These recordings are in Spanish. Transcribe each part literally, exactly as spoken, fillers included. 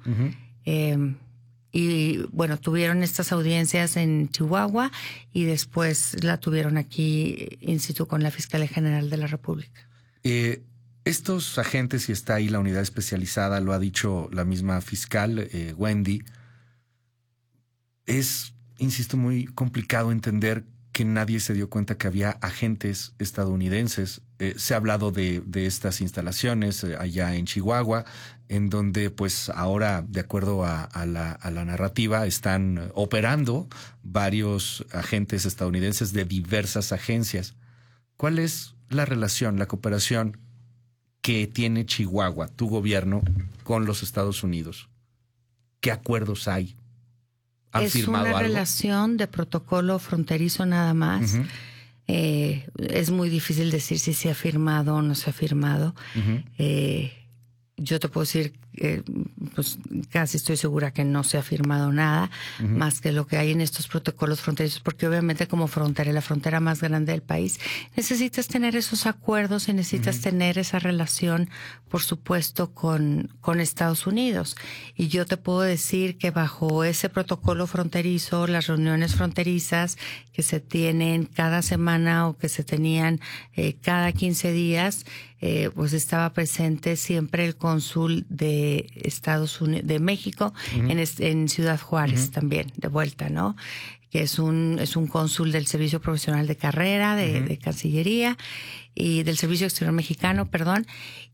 Uh-huh. Eh, y bueno, tuvieron estas audiencias en Chihuahua y después la tuvieron aquí in situ con la Fiscalía General de la República. Eh, estos agentes, y está ahí la unidad especializada, lo ha dicho la misma fiscal, eh, Wendy, es, insisto, muy complicado entender que nadie se dio cuenta que había agentes estadounidenses. Eh, se ha hablado de, de estas instalaciones eh, allá en Chihuahua, en donde pues ahora, de acuerdo a, a, la, a la narrativa, están operando varios agentes estadounidenses de diversas agencias. ¿Cuál es la relación, la cooperación que tiene Chihuahua, tu gobierno, con los Estados Unidos? ¿Qué acuerdos hay? ¿Han es firmado una algo? Relación de protocolo fronterizo nada más. Uh-huh. Eh, es muy difícil decir si se ha firmado o no se ha firmado. Uh-huh. Eh, yo te puedo decir, eh, pues casi estoy segura que no se ha firmado nada, uh-huh. más que lo que hay en estos protocolos fronterizos, porque obviamente como frontera, la frontera más grande del país, necesitas tener esos acuerdos y necesitas uh-huh. tener esa relación, por supuesto, con, con Estados Unidos. Y yo te puedo decir que bajo ese protocolo fronterizo, las reuniones fronterizas que se tienen cada semana o que se tenían eh, cada quince días, eh, pues estaba presente siempre el cónsul de Estados Unidos, de México, uh-huh. en, en Ciudad Juárez uh-huh. también, de vuelta, ¿no? Que es un, es un cónsul del Servicio Profesional de Carrera, de, uh-huh. de Cancillería, y del Servicio Exterior Mexicano, perdón,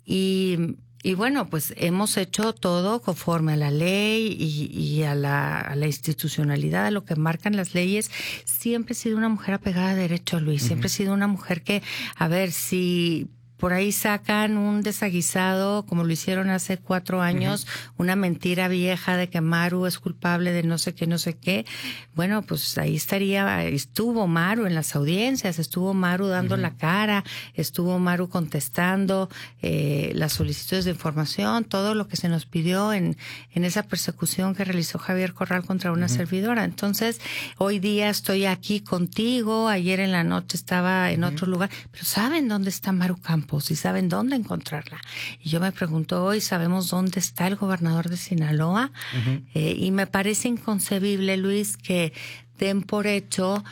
y... Y bueno, pues hemos hecho todo conforme a la ley y, y a, la, a la institucionalidad, a lo que marcan las leyes. Siempre he sido una mujer apegada a derecho, Luis. Uh-huh. Siempre he sido una mujer que, a ver, si por ahí sacan un desaguisado, como lo hicieron hace cuatro años, uh-huh. una mentira vieja de que Maru es culpable de no sé qué, no sé qué. Bueno, pues ahí estaría, estuvo Maru en las audiencias, estuvo Maru dando uh-huh. la cara, estuvo Maru contestando eh, las solicitudes de información, todo lo que se nos pidió en, en esa persecución que realizó Javier Corral contra una uh-huh. servidora. Entonces, hoy día estoy aquí contigo, ayer en la noche estaba en uh-huh. otro lugar, pero ¿saben dónde está Maru Campos? Y saben dónde encontrarla. Y yo me pregunto hoy, ¿sabemos dónde está el gobernador de Sinaloa? Uh-huh. Eh, y me parece inconcebible, Luis, que den por hecho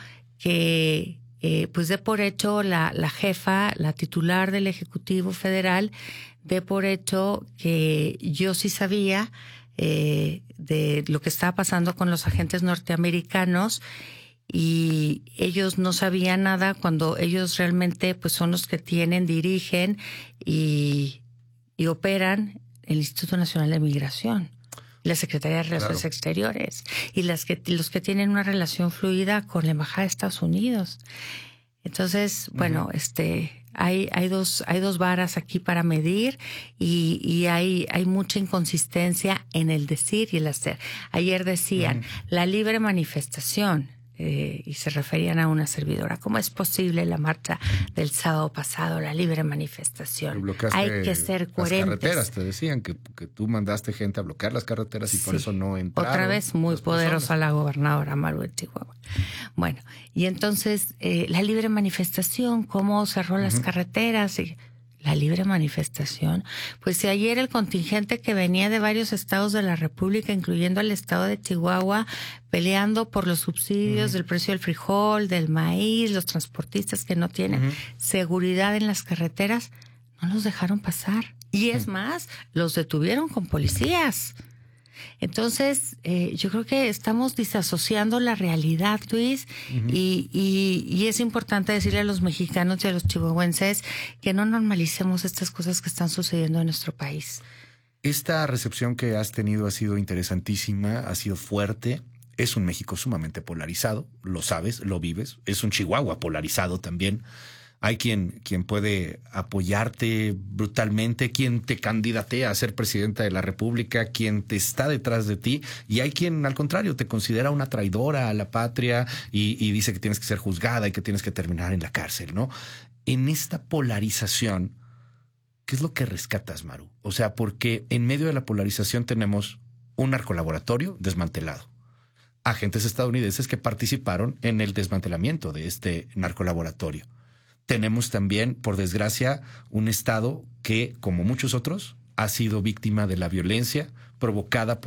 que, eh, pues dé por hecho la, la jefa, la titular del Ejecutivo Federal, dé por hecho que yo sí sabía eh, de lo que estaba pasando con los agentes norteamericanos, y ellos no sabían nada cuando ellos realmente pues son los que tienen, dirigen y, y operan el Instituto Nacional de Migración, la Secretaría de Relaciones claro. Exteriores y las que los que tienen una relación fluida con la Embajada de Estados Unidos. Entonces, bueno, uh-huh. este hay hay dos hay dos varas aquí para medir y, y hay hay mucha inconsistencia en el decir y el hacer. Ayer decían uh-huh. la libre manifestación. Eh, y se referían a una servidora. ¿Cómo es posible la marcha del sábado pasado, la libre manifestación? Hay que ser coherentes. Las carreteras, te decían que, que tú mandaste gente a bloquear las carreteras y sí. por eso no entraron. Otra vez muy poderosa personas. La gobernadora Maru de Chihuahua. Bueno, y entonces eh, la libre manifestación, ¿cómo cerró uh-huh. las carreteras? Y la libre manifestación, pues si ayer el contingente que venía de varios estados de la República, incluyendo el estado de Chihuahua, peleando por los subsidios uh-huh. del precio del frijol, del maíz, los transportistas que no tienen uh-huh. seguridad en las carreteras, no los dejaron pasar. Y es uh-huh. más, los detuvieron con policías. Entonces, eh, yo creo que estamos disasociando la realidad, Luis, uh-huh. y, y, y es importante decirle a los mexicanos y a los chihuahuenses que no normalicemos estas cosas que están sucediendo en nuestro país. Esta recepción que has tenido ha sido interesantísima, ha sido fuerte. Es un México sumamente polarizado, lo sabes, lo vives. Es un Chihuahua polarizado también. Hay quien, quien puede apoyarte brutalmente, quien te candidatea a ser presidenta de la República, quien te está detrás de ti, y hay quien, al contrario, te considera una traidora a la patria y, y dice que tienes que ser juzgada y que tienes que terminar en la cárcel, ¿no? En esta polarización, ¿qué es lo que rescatas, Maru? O sea, porque en medio de la polarización tenemos un narcolaboratorio desmantelado, agentes estadounidenses que participaron en el desmantelamiento de este narcolaboratorio. Tenemos también, por desgracia, un Estado que, como muchos otros, ha sido víctima de la violencia provocada por